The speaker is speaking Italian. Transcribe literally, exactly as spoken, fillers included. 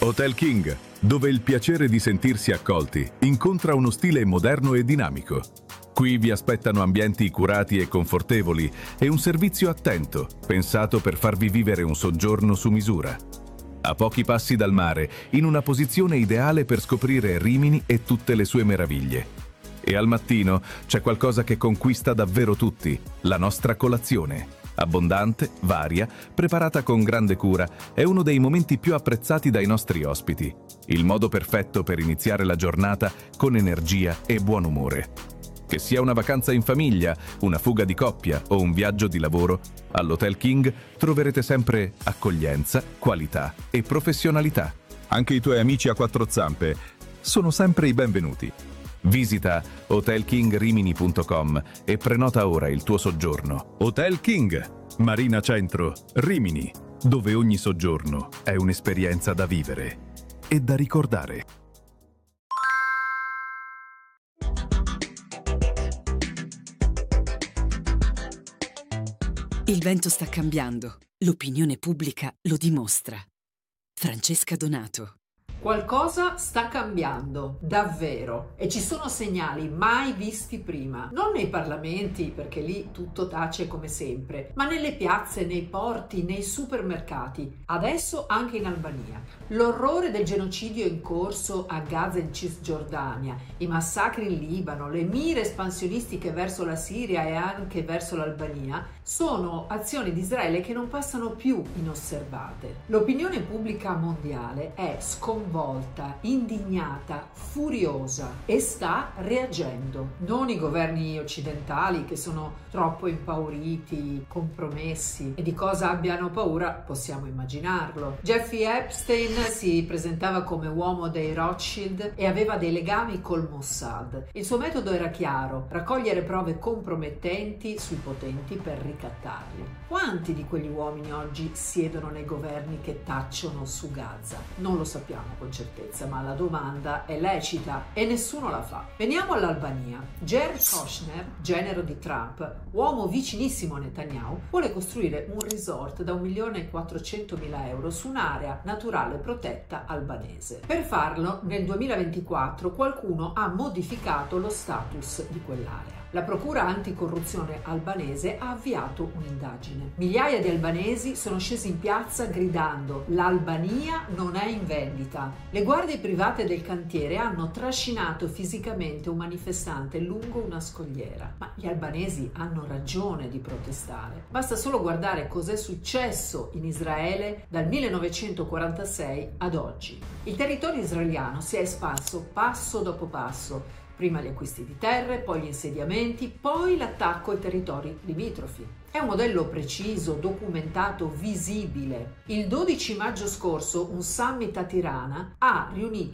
Hotel King, dove il piacere di sentirsi accolti incontra uno stile moderno e dinamico. Qui vi aspettano ambienti curati e confortevoli e un servizio attento, pensato per farvi vivere un soggiorno su misura. A pochi passi dal mare, in una posizione ideale per scoprire Rimini e tutte le sue meraviglie. E al mattino c'è qualcosa che conquista davvero tutti, la nostra colazione. Abbondante, varia, preparata con grande cura, è uno dei momenti più apprezzati dai nostri ospiti. Il modo perfetto per iniziare la giornata con energia e buon umore. Che sia una vacanza in famiglia, una fuga di coppia o un viaggio di lavoro, all'Hotel King troverete sempre accoglienza, qualità e professionalità. Anche i tuoi amici a quattro zampe sono sempre i benvenuti. Visita hotel king rimini punto com e prenota ora il tuo soggiorno. Hotel King, Marina Centro, Rimini, dove ogni soggiorno è un'esperienza da vivere e da ricordare. Il vento sta cambiando, l'opinione pubblica lo dimostra. Francesca Donato. Qualcosa sta cambiando, davvero, e ci sono segnali mai visti prima. Non nei parlamenti, perché lì tutto tace come sempre, ma nelle piazze, nei porti, nei supermercati, adesso anche in Albania. L'orrore del genocidio in corso a Gaza e in Cisgiordania, i massacri in Libano, le mire espansionistiche verso la Siria e anche verso l'Albania, sono azioni di Israele che non passano più inosservate. L'opinione pubblica mondiale è sconvolta, volta, indignata, furiosa e sta reagendo. Non i governi occidentali che sono troppo impauriti, compromessi, e di cosa abbiano paura possiamo immaginarlo. Jeffrey Epstein si presentava come uomo dei Rothschild e aveva dei legami col Mossad. Il suo metodo era chiaro: raccogliere prove compromettenti sui potenti per ricattarli. Quanti di quegli uomini oggi siedono nei governi che tacciono su Gaza? Non lo sappiamo con certezza, ma la domanda è lecita e nessuno la fa. Veniamo all'Albania. Jared Kushner, genero di Trump, uomo vicinissimo a Netanyahu, vuole costruire un resort da un milione e quattrocentomila euro su un'area naturale protetta albanese. Per farlo, nel duemilaventiquattro qualcuno ha modificato lo status di quell'area. La procura anticorruzione albanese ha avviato un'indagine. Migliaia di albanesi sono scesi in piazza gridando: l'Albania non è in vendita. Le guardie private del cantiere hanno trascinato fisicamente un manifestante lungo una scogliera. Ma gli albanesi hanno ragione di protestare. Basta solo guardare cos'è successo in Israele dal millenovecentoquarantasei ad oggi. Il territorio israeliano si è espanso passo dopo passo. Prima gli acquisti di terre, poi gli insediamenti, poi l'attacco ai territori limitrofi. È un modello preciso, documentato, visibile. Il dodici maggio scorso un summit a Tirana ha riunito